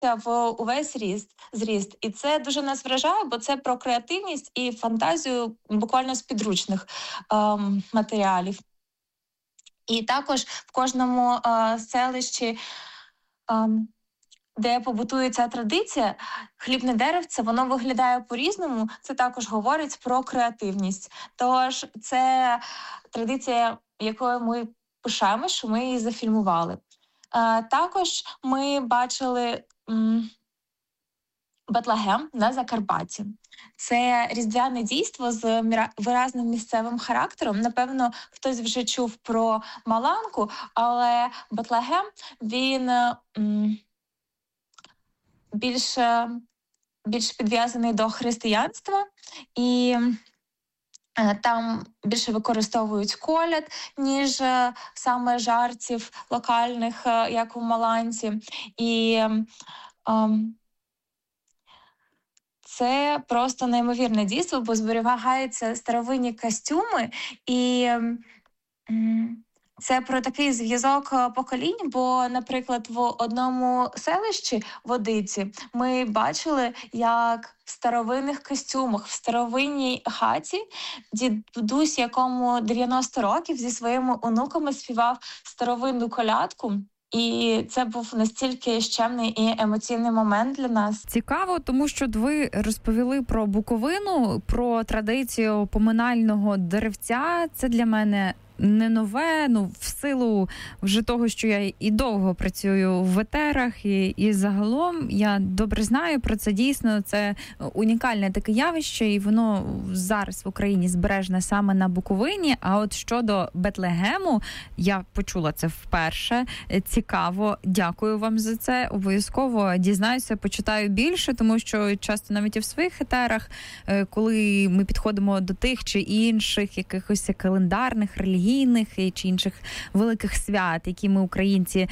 в увесь зріст. І це дуже нас вражає, бо це про креативність і фантазію буквально з підручних матеріалів. І також в кожному селищі, де побутує ця традиція, хлібне деревце, воно виглядає по-різному. Це також говорить про креативність. Тож це традиція, якою ми пишаємося, що ми її зафільмували. Також ми бачили Бетлегем на Закарпатті. Це різдвяне дійство з виразним місцевим характером. Напевно, хтось вже чув про Маланку, але Бетлегем, він більш підв'язаний до християнства, і там більше використовують коляд, ніж саме жартів локальних, як у Маланці. І це просто неймовірне дійство, бо зберігаються старовинні костюми, і це про такий зв'язок поколінь, бо, наприклад, в одному селищі Водиці ми бачили, як в старовинних костюмах, в старовинній хаті дідусь, якому 90 років, зі своїми онуками співав старовинну колядку. І це був настільки щемний і емоційний момент для нас. Цікаво, тому що ви розповіли про Буковину, про традицію поминального деревця. Це для мене не нове, в силу вже того, що я і довго працюю в етерах, і загалом я добре знаю про це. Дійсно, це унікальне таке явище, і воно зараз в Україні збережне саме на Буковині. А от щодо Бетлегему, я почула це вперше. Цікаво, дякую вам за це. Обов'язково дізнаюся, почитаю більше, тому що часто навіть і в своїх етерах, коли ми підходимо до тих чи інших якихось календарних, релігійних чи інших великих свят, які ми, українці,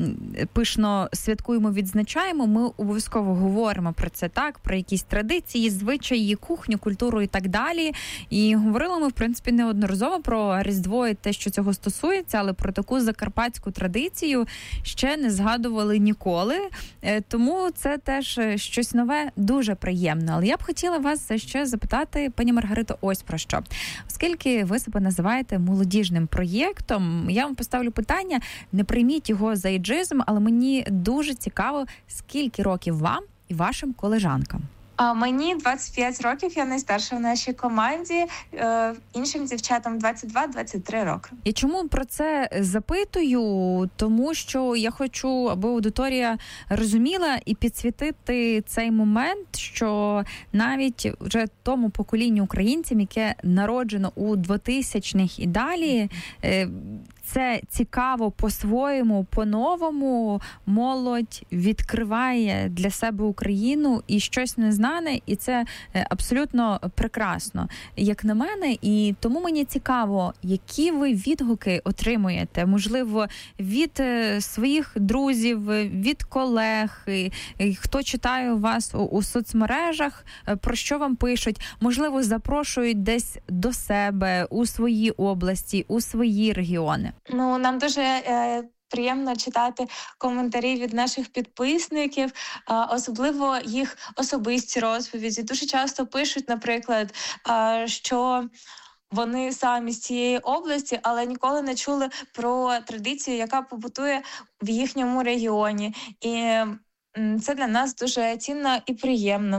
пишно святкуємо, відзначаємо, ми обов'язково говоримо про це, так, про якісь традиції, звичаї, кухню, культуру і так далі. І говорили ми, в принципі, неодноразово про Різдво і те, що цього стосується, але про таку закарпатську традицію ще не згадували ніколи. Тому це теж щось нове, дуже приємно. Але я б хотіла вас ще запитати, пані Маргарито, ось про що. Оскільки ви себе називаєте молодіжним проєктом, я вам поставлю питання, не прийміть його за ейджизм, але мені дуже цікаво, скільки років вам і вашим колежанкам? Мені 25 років, я найстарша в нашій команді, іншим дівчатам 22-23 роки. І чому про це запитую? Тому що я хочу, аби аудиторія розуміла і підсвітити цей момент, що навіть вже тому поколінню українців, яке народжено у 2000-х і далі, це цікаво по-своєму, по-новому. Молодь відкриває для себе Україну і щось незнане, і це абсолютно прекрасно, як на мене. І тому мені цікаво, які ви відгуки отримуєте, можливо, від своїх друзів, від колег, хто читає вас у соцмережах, про що вам пишуть, можливо, запрошують десь до себе, у свої області, у свої регіони. Нам дуже приємно читати коментарі від наших підписників, особливо їх особисті розповіді. Дуже часто пишуть, наприклад, що вони самі з цієї області, але ніколи не чули про традицію, яка побутує в їхньому регіоні. І це для нас дуже цінно і приємно.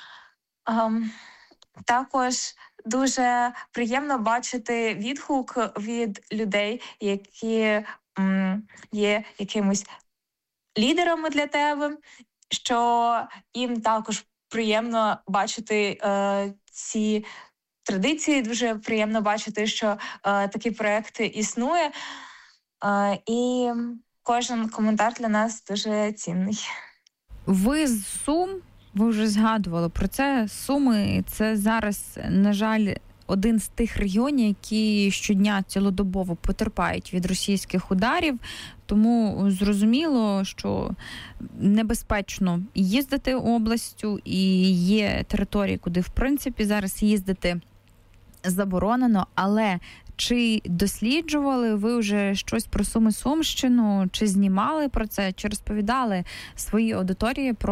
Також дуже приємно бачити відгук від людей, які є якимось лідерами для тебе, що їм також приємно бачити ці традиції, дуже приємно бачити, що такий проєкт існує. І кожен коментар для нас дуже цінний. Ви з Сум? Ви вже згадували про це. Суми – це зараз, на жаль, один з тих регіонів, які щодня цілодобово потерпають від російських ударів. Тому зрозуміло, що небезпечно їздити областю, і є території, куди, в принципі, зараз їздити заборонено. Але чи досліджували ви вже щось про Суми-Сумщину, чи знімали про це, чи розповідали своїй аудиторії про